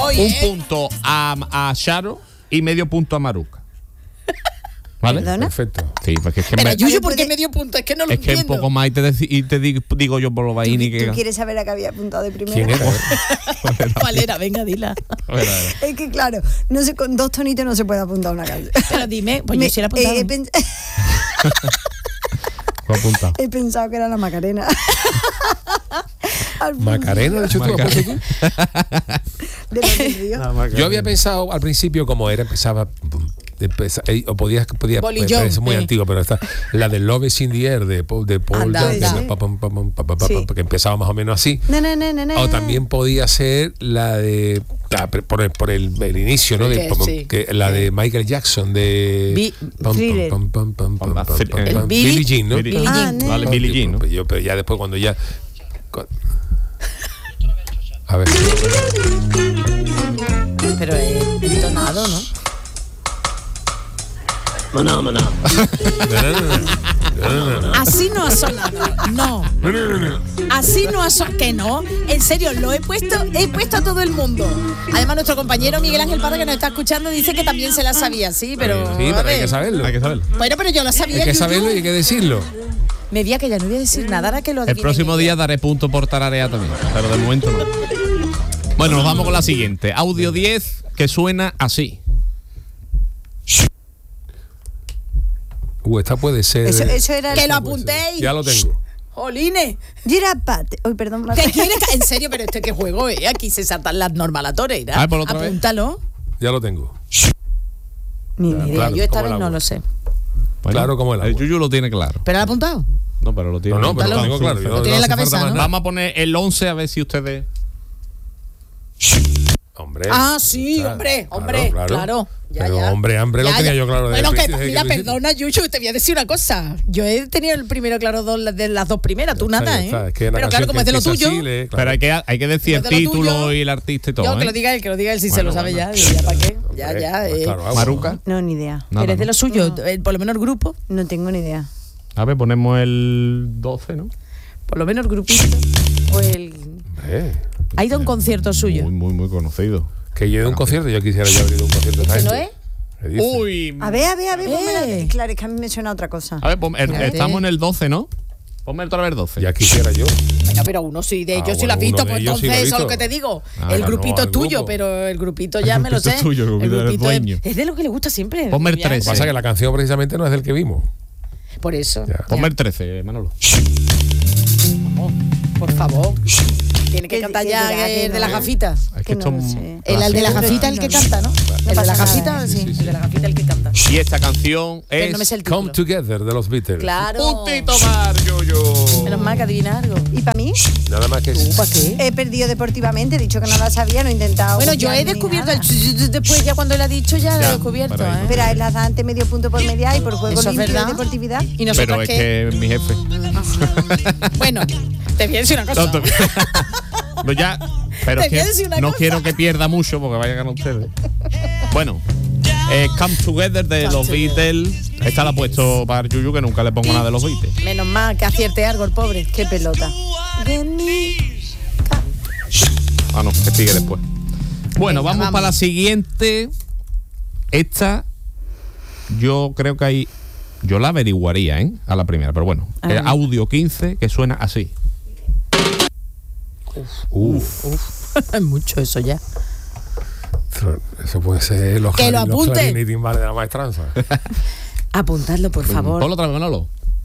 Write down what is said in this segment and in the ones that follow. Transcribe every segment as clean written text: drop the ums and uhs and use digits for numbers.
un punto a Charo y medio punto a Maruca. ¿Vale? ¿Perdona? Perfecto. Sí, porque es que Pero Yuyu, ¿por qué medio punto? Es que no lo es que entiendo. un poco más y te digo yo por lo vaini que... ¿Tú quieres saber a qué había apuntado de primera? ¿Quién era? ¿Cuál era? Venga, dila. A ver. Es que claro, no sé, con 2 tonitos no se puede apuntar una canción. Pero dime, pues yo sí la he apuntado. Lo he apuntado. He pensado que era la Macarena. Macarena, de hecho, tú, ¿apuesto tú? De los del río. Yo había pensado al principio como era, empezaba o podía Bolillón, parece muy antiguo, pero está la de Love is in the Air de Paul Anda, Young, anda. Sí. que empezaba más o menos así. O también podía ser la de por el inicio, ¿no? Sí. La de Michael Jackson de Thriller. Billie Jean, ¿no? Billie Jean. Vale, Billie Jean, ¿no? Pero ya después cuando ya a ver. Pero entonado, ¿no? Así no ha sonado. No. Así no ha sonado. Que no. En serio, lo he puesto a todo el mundo. Además, nuestro compañero Miguel Ángel Parra, que nos está escuchando, dice que también se la sabía, sí, pero. Sí, a pero hay ver. que saberlo. Hay que saberlo. Bueno, pero yo lo sabía. Hay que Yuyu. saberlo y hay que decirlo. Me di a que ya no voy a decir nada, ahora que lo El adivinen próximo ellos. día daré punto por tararea también, pero de momento no. Bueno, nos vamos con la siguiente. Audio 10 que suena así. Esta puede ser. Eso era Que el... lo apuntéis. Ya lo tengo. Jolines. Girapate. Uy, perdón. ¿Qué quieres? En serio, pero ¿qué juego es? Aquí se saltan las normas la torera. A ver, por otra vez. Apúntalo. Ya lo tengo. Ni idea. Claro, Yo esta como vez el no agua. lo sé. Bueno, Claro como el agua. Yuyu lo tiene claro. ¿Pero lo ha apuntado? No, pero lo tiene. No, pero lo tengo claro. Lo tiene en la cabeza, ¿no? Vamos a poner el 11 a ver si ustedes... Hombre. Ah, sí, Claro, hombre, claro. Ya, Pero ya. hombre, lo Ya, tenía ya. yo claro. Bueno, desde que el mira, principio. perdona, Yuyu, te voy a decir una cosa. Yo he tenido el primero claro de las dos primeras, tú Ya nada, está, ¿eh? es que la Pero canción claro, como que es de lo empieza tuyo. así, Pero hay que decir el Pues de lo título tuyo. y el artista y todo, Yo, que ¿eh? lo diga él si se Bueno, lo sabe bueno. ya. ¿Ya para qué? Ya, Hombre, ya. pues claro, agua. Maruca. No, ni idea. Nada, Eres de ¿no? lo suyo, No. por lo menos el grupo. No tengo ni idea. A ver, ponemos el 12, ¿no? Por lo menos el grupito. O el. Ha ido a un concierto suyo. Muy conocido. Que yo de un concierto, yo quisiera ya abrir un concierto. ¿Ese no es? ¿Qué dice? Uy. A ver, ponme claro, es que a mí me suena otra cosa. A ver, Fíjate. estamos en el 12, ¿no? Ponme otra vez 12. Ya quisiera yo. Bueno, pero uno sí, de ellos sí lo has bueno, visto, uno de pues ellos sí lo he entonces eso es lo visto. que te digo. Ah, El no, grupito al es tuyo, grupo. pero el grupito ya El me lo grupito sé. es tuyo, el grupito eres dueño. es de lo que le gusta siempre. Ponme el Ya. 13. Pasa que la canción precisamente no es del que vimos. Por eso. Ya. Ponme el 13, Manolo. Por favor. Tiene que Que- cantar que ya dirá que el de no. las gafitas. Es Que no esto lo es sé. El de las gafitas el que canta, ¿no? El de pasa las nada, gafitas, sí. El de las gafitas el que canta. Y esta canción Pero es no me sé el Come título. Together de los Beatles. Claro. Puntito Mar, yo. Menos mal que adivina algo. ¿Y para mí? Nada más que ¿Tú para qué? He perdido deportivamente, he dicho que no la sabía, no he intentado. Bueno, yo he copiar ni descubierto nada. el después ya cuando él ha dicho ya lo he Ya, descubierto, para ahí. ¿eh? Pero él las da antes medio punto por media y por juego Eso es limpio verdad. de deportividad. Y nosotros Pero es que es mi jefe. Bueno, te voy a decir una cosa. No, ya, pero Te es voy a decir una que no cosa. quiero que pierda mucho porque vaya a ganar ustedes. Bueno, Come Together de los Beatles. Esta la ha puesto para Yuyu, que nunca le pongo nada de los Beatles. Menos mal que acierte algo el pobre. Qué pelota. Ah, no, que sigue después. Bueno, Venga, vamos vamos. para la siguiente. Esta, yo creo que hay. Yo la averiguaría, ¿eh? A la primera, pero bueno. A ver. Audio 15 que suena así. Es mucho eso ya. Eso puede ser los Que lo apunte. clarín y timbales de la maestranza. Apuntadlo, por favor. Ponlo otra vez, Manolo.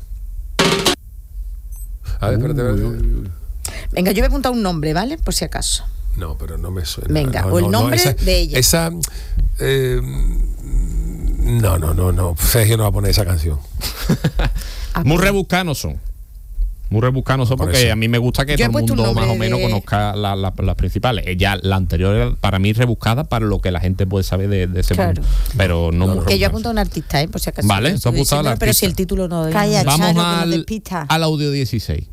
A ver, espérate. Venga, yo voy a apuntar un nombre, ¿vale? Por si acaso. No, pero no me suena. Venga, no, o el no, nombre esa, de ella. Esa. No. Sergio no va a poner esa canción. Muy rebuscanos son. Muy rebuscanos son Por porque eso. a mí me gusta que Yo he todo el puesto un mundo más o nombre menos de- conozca las principales. Ya la anterior era para mí rebuscada para lo que la gente puede saber de ese Claro. mundo. Pero no, muy Que yo he rebuscada. apuntado a un artista, ¿eh? Por si acaso. Vale, Estoy tú has apuntado al diciendo, pero artista. si el título no... Calla, Vamos Charo, que nos al, despista. al audio 16.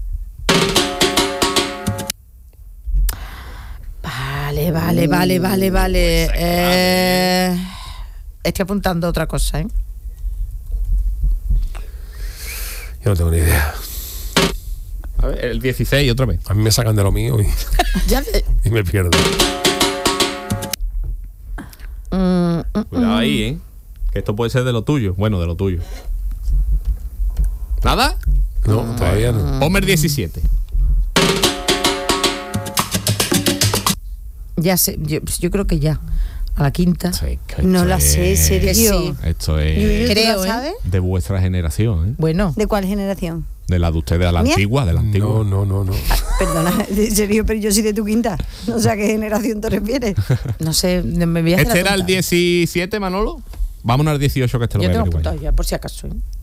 Vale. Estoy apuntando otra cosa, ¿eh? Yo no tengo ni idea. A ver, el 16 otra vez. A mí me sacan de lo mío Ya, y me pierdo. Cuidado ahí, que esto puede ser de lo tuyo. Bueno, de lo tuyo. ¿Nada? No, todavía no. Homer 17. Ya sé, yo creo que ya. A la quinta. Sí, No la sé, serio. Sí. Esto Yuyu, es ¿tú Creo, la sabes? de vuestra generación, Bueno. ¿De cuál generación? De la de ustedes, de la ¿Mía? antigua, de la antigua. No. Perdona, en serio, pero yo soy de tu quinta. No sé a qué generación te refieres. No sé, me voy a hacer ¿Este la era el tonta. 17, Manolo? Vámonos al 18, que este lo Yo voy a tengo averiguar. apuntado ya, por si acaso.